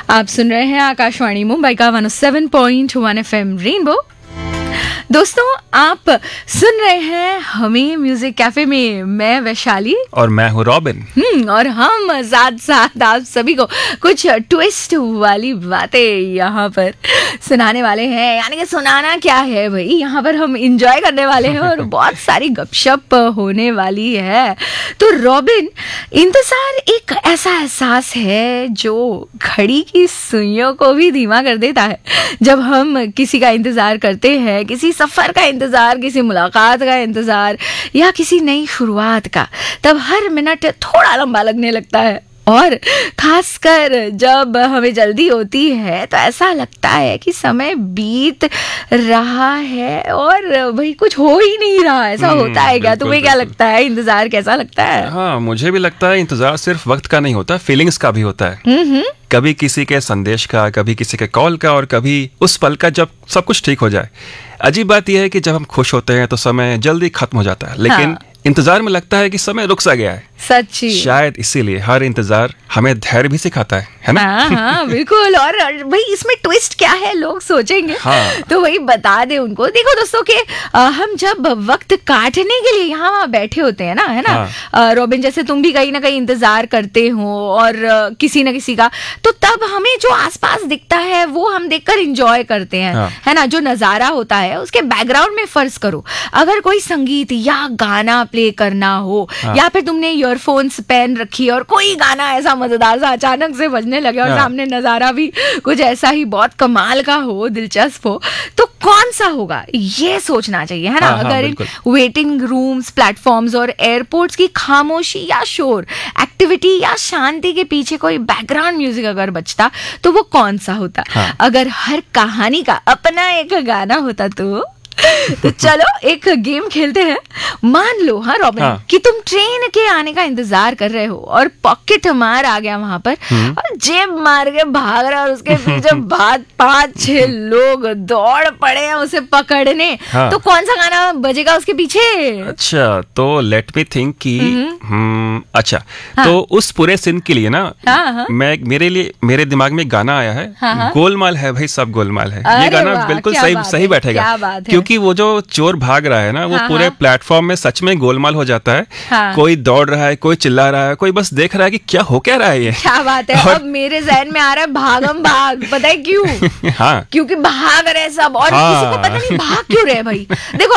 आप सुन रहे हैं आकाशवाणी मुंबई का 107.1 एफएम रेनबो। दोस्तों, आप सुन रहे हैं हमें म्यूजिक कैफे में। मैं वैशाली और मैं हूँ रॉबिन। और हम साथ साथ आप सभी को कुछ ट्विस्ट वाली बातें यहाँ पर सुनाने वाले हैं। यानी कि सुनाना क्या है भाई, यहाँ पर हम एंजॉय करने वाले हैं और बहुत सारी गपशप होने वाली है। तो रॉबिन, इंतजार एक ऐसा एहसास है जो घड़ी की सुइयों को भी धीमा कर देता है। जब हम किसी का इंतजार करते हैं, किसी सफर का इंतजार, किसी मुलाकात का इंतजार या किसी नई शुरुआत का, तब हर मिनट थोड़ा लंबा लगने लगता है। और खासकर जब हमें जल्दी होती है तो ऐसा लगता है कि समय बीत रहा है और भाई कुछ हो ही नहीं रहा। ऐसा होता है क्या? तुम्हें क्या लगता है, इंतजार कैसा लगता है? हाँ, मुझे भी लगता है इंतजार सिर्फ वक्त का नहीं होता, फीलिंग्स का भी होता है। कभी किसी के संदेश का, कभी किसी के कॉल का, और कभी उस पल का जब सब कुछ ठीक हो जाए। अजीब बात यह है कि जब हम खुश होते हैं तो समय जल्दी खत्म हो जाता है, लेकिन इंतजार में लगता है कि समय रुक सा गया है। सच्ची। शायद इसीलिए हर इंतजार हमें धैर्य भी सिखाता है ना? हाँ, बिल्कुल। और भाई इसमें ट्विस्ट क्या है लोग सोचेंगे। तो वही बता दे उनको। देखो दोस्तों कि हम जब वक्त काटने के लिए यहाँ वहाँ बैठे होते हैं ना, है ना रॉबिन, जैसे तुम भी कहीं ना कहीं इंतजार करते हो और किसी न किसी का, तो तब हमें जो आसपास दिखता है वो हम देखकर एंजॉय करते हैं, है ना। जो नजारा होता है उसके बैकग्राउंड में फर्ज करो अगर कोई संगीत या गाना प्ले करना हो, या फिर तुमने ईयरफोन्स पहन रखी और कोई गाना ऐसा मजेदार सा अचानक से बजने लगे और सामने नजारा भी कुछ ऐसा ही बहुत कमाल का हो, दिलचस्प हो, तो कौन सा होगा ये सोचना चाहिए, है ना। अगर इन वेटिंग रूम्स, प्लेटफॉर्म्स और एयरपोर्ट्स की खामोशी या शोर, एक्टिविटी या शांति के पीछे कोई बैकग्राउंड म्यूजिक अगर बजता तो वो कौन सा होता? अगर हर कहानी का अपना एक गाना होता तो चलो एक गेम खेलते हैं। मान लो रॉबिन कि तुम ट्रेन के आने का इंतजार कर रहे हो और पॉकेट मार आ गया वहां पर और जेब मार के भाग रहा है और उसके पीछे 5-6 लोग दौड़ पड़े हैं उसे पकड़ने। तो कौन सा गाना बजेगा उसके पीछे? अच्छा, तो लेट मी थिंक कि अच्छा, तो उस पूरे सीन के लिए ना मेरे दिमाग में गाना आया है, गोलमाल है भाई, सब गोलमाल है। ये गाना बिल्कुल सही बैठेगा, क्योंकि वो जो चोर भाग रहा है ना, वो पूरे प्लेटफॉर्म में सच में गोलमाल हो जाता है। कोई दौड़ रहा है, कोई चिल्ला रहा है, कोई बस देख रहा है कि क्या हो क्या रहा है ये। क्या बात है। अब मेरे जहन में आ रहा है भागम भाग। पता है क्यों? क्योंकि भाग रहे सब और किसी को पता नहीं भाग क्यों रहे भाई। देखो